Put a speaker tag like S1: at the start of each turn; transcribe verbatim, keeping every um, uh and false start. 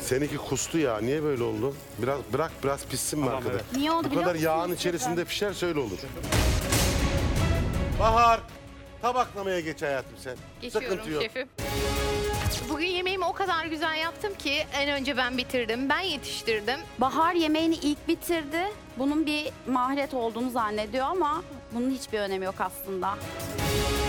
S1: Seninki kustu ya. Niye böyle oldu? Biraz bırak biraz pişsin mi
S2: Tamam,
S1: arkada?
S2: evet.
S3: Niye oldu
S1: Bu
S3: biliyor
S1: kadar
S3: musunuz
S1: yağın
S3: şefim?
S1: içerisinde pişerse öyle olur. Bahar, tabaklamaya geç hayatım sen.
S4: Geçiyorum
S1: Sıkıntı yok.
S4: şefim. Bugün yemeğimi o kadar güzel yaptım ki en önce ben bitirdim. Ben yetiştirdim.
S3: Bahar yemeğini ilk bitirdi. Bunun bir maharet olduğunu zannediyor ama bunun hiçbir önemi yok aslında.